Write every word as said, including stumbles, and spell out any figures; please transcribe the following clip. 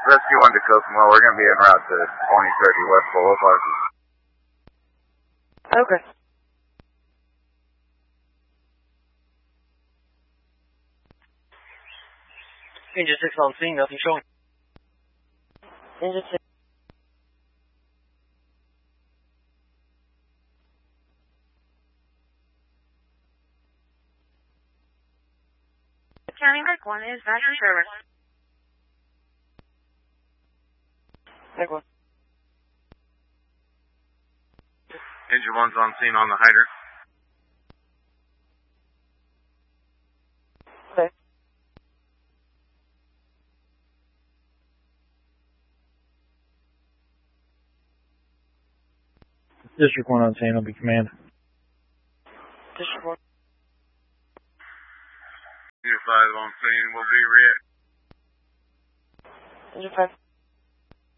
Rescue one to Kokomo. We're going to be en route to twenty thirty West Boulevard. Okay. Engine six on scene, nothing showing. Engine six. County Mark one is back in service. Mark one. Engine one's on scene on the hydrant. Okay. District one on scene, will be command. District one. Unit five on scene, we'll be react. Engine five.